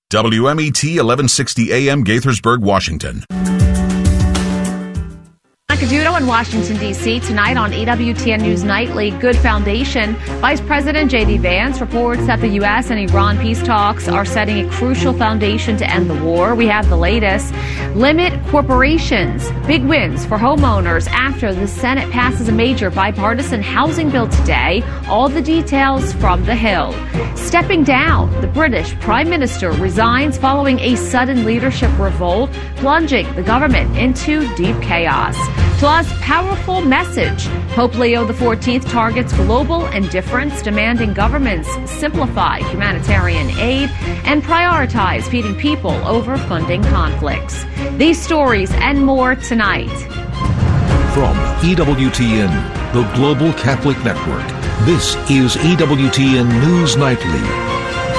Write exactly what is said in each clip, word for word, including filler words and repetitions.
W M E T eleven sixty A M Gaithersburg, Washington. Caduto in Washington, D C Tonight on E W T N News Nightly, Good Foundation. Vice President J D Vance reports that the U S and Iran peace talks are setting a crucial foundation to end the war. We have the latest. Limit corporations. Big wins for homeowners after the Senate passes a major bipartisan housing bill today. All the details from the Hill. Stepping down. The British Prime Minister resigns following a sudden leadership revolt, plunging the government into deep chaos. Plus, powerful message. Pope Leo the fourteenth targets global indifference, demanding governments simplify humanitarian aid and prioritize feeding people over funding conflicts. These stories and more tonight. From E W T N, the Global Catholic Network, this is E W T N News Nightly.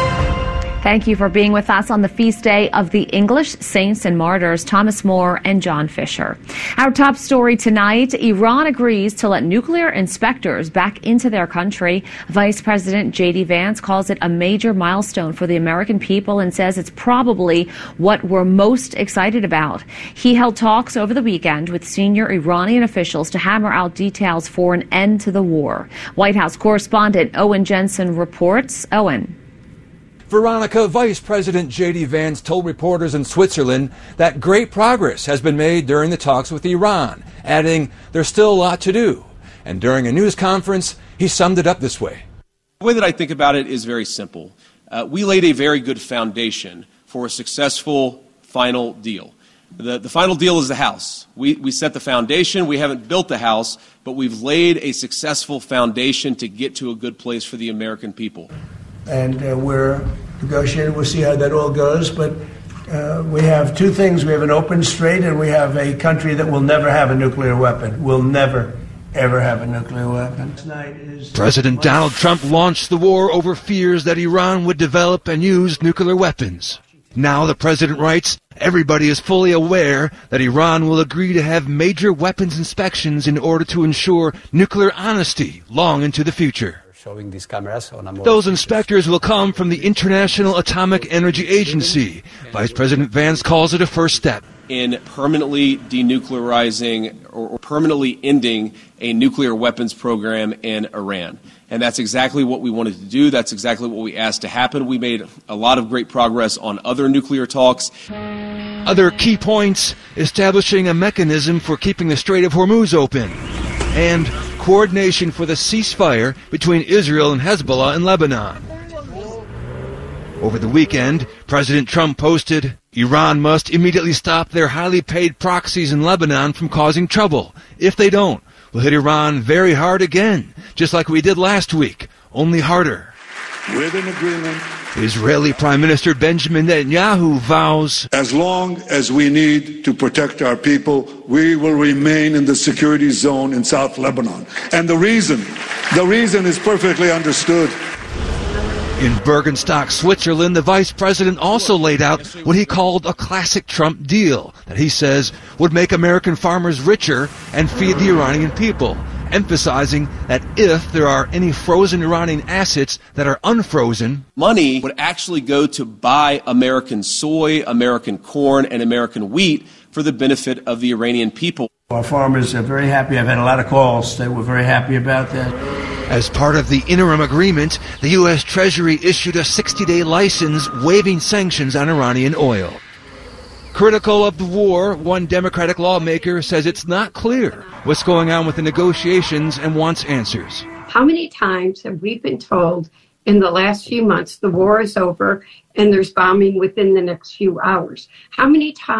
Thank you for being with us on the feast day of the English Saints and Martyrs, Thomas More and John Fisher. Our top story tonight, Iran agrees to let nuclear inspectors back into their country. Vice President J D Vance calls it a major milestone for the American people and says it's probably what we're most excited about. He held talks over the weekend with senior Iranian officials to hammer out details for an end to the war. White House correspondent Owen Jensen reports. Owen. Veronica, Vice President J D Vance told reporters in Switzerland that great progress has been made during the talks with Iran, adding there's still a lot to do. And during a news conference, he summed it up this way. The way that I think about it is very simple. Uh, we laid a very good foundation for a successful final deal. The, the final deal is the house. We, we set the foundation. We haven't built the house, but we've laid a successful foundation to get to a good place for the American people. And uh, we're negotiating. We'll see how that all goes. But uh, we have two things. We have an open strait, and we have a country that will never have a nuclear weapon. Will never, ever have a nuclear weapon. Tonight is President Donald Trump launched the war over fears that Iran would develop and use nuclear weapons. Now the president writes, everybody is fully aware that Iran will agree to have major weapons inspections in order to ensure nuclear honesty long into the future. Showing these cameras on a more Those inspectors will come from the International Atomic Energy Agency. Vice President Vance calls it a first step in permanently denuclearizing or permanently ending a nuclear weapons program in Iran. And that's exactly what we wanted to do. That's exactly what we asked to happen. We made a lot of great progress on other nuclear talks. Other key points: establishing a mechanism for keeping the Strait of Hormuz open, and coordination for the ceasefire between Israel and Hezbollah in Lebanon. Over the weekend, President Trump posted, Iran must immediately stop their highly paid proxies in Lebanon from causing trouble. If they don't, we'll hit Iran very hard again, just like we did last week, only harder. With an agreement, Israeli Prime Minister Benjamin Netanyahu vows, as long as we need to protect our people, we will remain in the security zone in South Lebanon. And the reason, the reason is perfectly understood. In Bergenstock, Switzerland, the vice president also laid out what he called a classic Trump deal that he says would make American farmers richer and feed the Iranian people, emphasizing that if there are any frozen Iranian assets that are unfrozen, money would actually go to buy American soy, American corn, and American wheat for the benefit of the Iranian people. Our farmers are very happy. I've had a lot of calls. They were very happy about that. As part of the interim agreement, the U S Treasury issued a sixty-day license waiving sanctions on Iranian oil. Critical of the war, one Democratic lawmaker says it's not clear what's going on with the negotiations and wants answers. How many times have we been told in the last few months the war is over and there's bombing within the next few hours? How many times